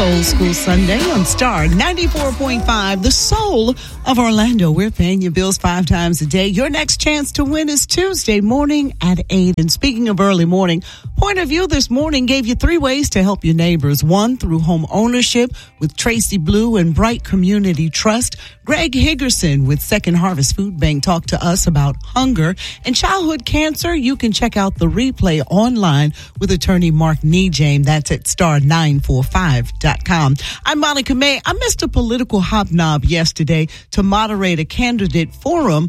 Soul School Sunday on Star 94.5, the soul of Orlando. We're paying your bills 5 times a day. Your next chance to win is Tuesday morning at 8. And speaking of early morning, Point of View this morning gave you 3 ways to help your neighbors. 1, through home ownership with Tracy Blue and Bright Community Trust. Greg Higgerson with Second Harvest Food Bank talked to us about hunger and childhood cancer. You can check out the replay online with attorney Mark Nejame. That's at star945.com. I'm Monica May. I missed a political hobnob yesterday to moderate a candidate forum